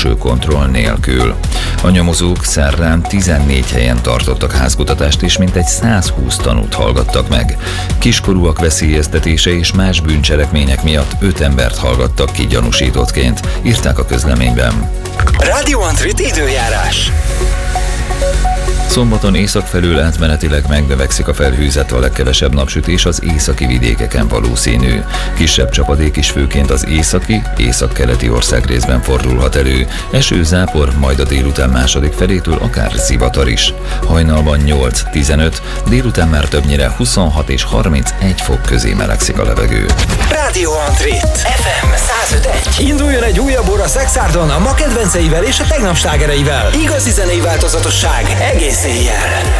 külső kontroll nélkül. A nyomozók szerrán 14 helyen tartottak házkutatást, és mintegy 120 tanút hallgattak meg. Kiskorúak veszélyeztetése és más bűncselekmények miatt 5 embert hallgattak ki gyanúsítottként, írták a közleményben. Radio Antrit időjárás. Szombaton észak felől átmenetileg megnövekszik a felhőzet, a legkevesebb napsütés az északi vidékeken valószínű. Kisebb csapadék is főként az északi, északkeleti országrészben fordulhat elő. Eső, zápor, majd a délután második felétől akár zivatar is. Hajnalban 8-15, délután már többnyire 26 és 31 fok közé melegszik a levegő. Radio Antrit FM 105.1. Induljon egy újabb óra Szexárdon a ma kedvenceivel és a tegnap slágereivel. Igazi zenei változatosság egész éjjel.